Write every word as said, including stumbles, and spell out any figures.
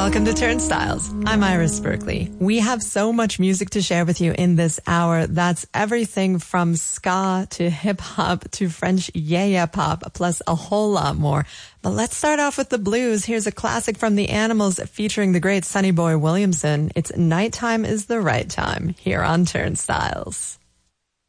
Welcome to Turnstiles. I'm Iris Berkeley. We have so much music to share with you in this hour. That's everything from ska to hip-hop to French yeah-yeah pop, plus a whole lot more. But let's start off with the blues. Here's a classic from the Animals featuring the great Sonny Boy Williamson. It's Nighttime is the Right Time here on Turnstiles.